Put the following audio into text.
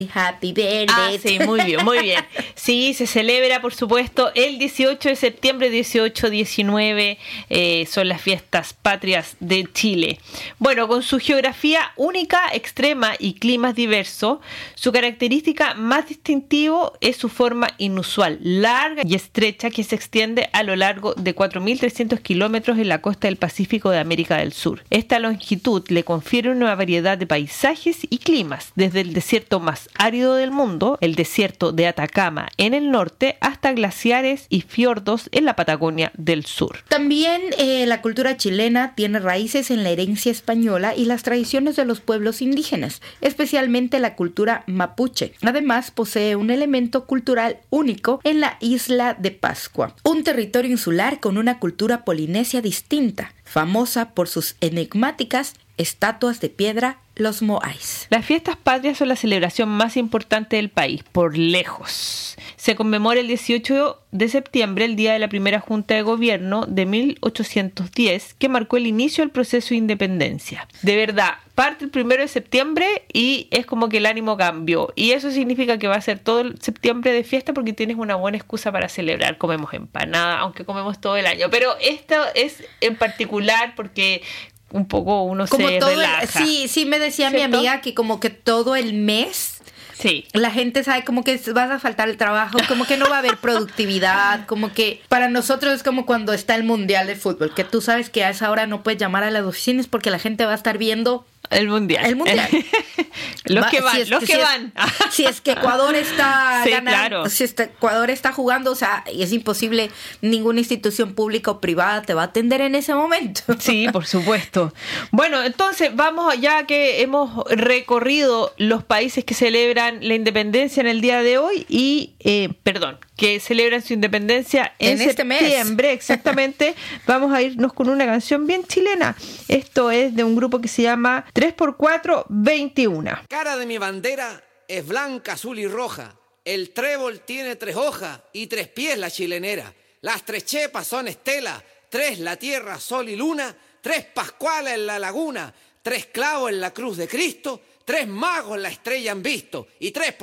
Happy birthday. Ah, sí, muy bien, muy bien. Sí, se celebra, por supuesto, el 18 de septiembre, 18, 19, son las fiestas patrias de Chile. Bueno, con su geografía única, extrema y climas diversos, su característica más distintivo es su forma inusual, larga y estrecha, que se extiende a lo largo de 4.300 kilómetros en la costa del Pacífico de América del Sur. Esta longitud le confiere una variedad de paisajes y climas, desde el desierto más árido del mundo, el desierto de Atacama en el norte, hasta glaciares y fiordos en la Patagonia del sur. También la cultura chilena tiene raíces en la herencia española y las tradiciones de los pueblos indígenas, especialmente la cultura mapuche. Además, posee un elemento cultural único en la isla de Pascua, un territorio insular con una cultura polinesia distinta, famosa por sus enigmáticas estatuas de piedra, los moais. Las fiestas patrias son la celebración más importante del país, por lejos. Se conmemora el 18 de septiembre, el día de la primera Junta de Gobierno de 1810, que marcó el inicio del proceso de independencia. De verdad, parte el 1 de septiembre y es como que el ánimo cambió. Y eso significa que va a ser todo el septiembre de fiesta porque tienes una buena excusa para celebrar. Comemos empanada, aunque comemos todo el año. Pero esto es en particular porque un poco uno como se relaja. Sí, me decía ¿cierto? Mi amiga que como que todo el mes sí, la gente sabe como que vas a faltar el trabajo, como que no va a haber productividad, como que para nosotros es como cuando está el Mundial de Fútbol, que tú sabes que a esa hora no puedes llamar a las oficinas porque la gente va a estar viendo el mundial. Los que van. Si es que Ecuador está sí, ganando, claro. Si Ecuador está jugando, o sea, es imposible, ninguna institución pública o privada te va a atender en ese momento. Sí, por supuesto. Bueno, entonces vamos, ya que hemos recorrido los países que celebran la independencia en el día de hoy y, que celebran su independencia en septiembre, mes. Exactamente, vamos a irnos con una canción bien chilena. Esto es de un grupo que se llama 3x4-21. Cara de mi bandera es blanca, azul y roja. El trébol tiene 3 hojas y 3 pies la chilenera. Las 3 chepas son estela, 3 la tierra, sol y luna, 3 pascuales en la laguna, 3 clavos en la cruz de Cristo, 3 magos la estrella han visto y 3